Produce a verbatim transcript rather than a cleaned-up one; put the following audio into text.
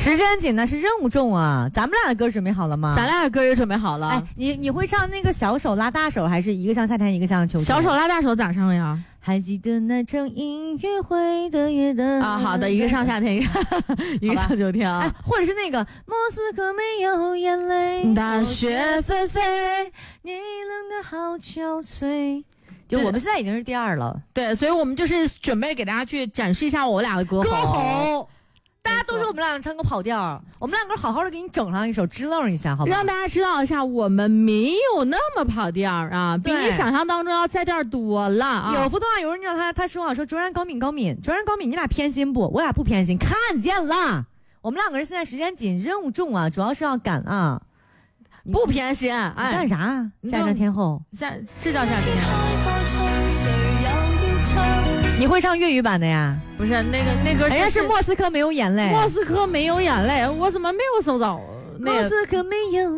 时间紧呢，是任务重啊！咱们俩的歌准备好了吗？ 咱俩的歌也准备好了。 哎，你你会唱那个小手拉大手，还是一个像夏天，一个像秋天？ 小手拉大手咋唱呀？ 还记得那场音乐会的夜的啊，好的，一个上夏天，一个一个上秋天啊。 哎，或者是那个莫斯科没有眼泪， 大雪纷飞， 你冷得好憔悴。就我们现在已经是第二了， 对，所以我们就是准备给大家去展示一下我俩的歌歌喉。 喉大家都说我们俩唱个跑调，我们两个好好的给你整上一首，支棱一下，好吧？ 让大家知道一下，我们没有那么跑调啊，比你想象当中要在调多了啊。 有幅动画有人让他他说啊，说卓然高敏高敏，卓然高敏，你俩偏心不？我俩不偏心，看见了。我们两个人现在时间紧，任务重啊，主要是要赶啊， 不偏心。哎， 干啥？夏天天后， 夏是叫夏天。 你会唱粤语版的呀？ 不是那个那歌， 人家是莫斯科没有眼泪。 莫斯科没有眼泪，我怎么没有搜到？ 莫斯科没有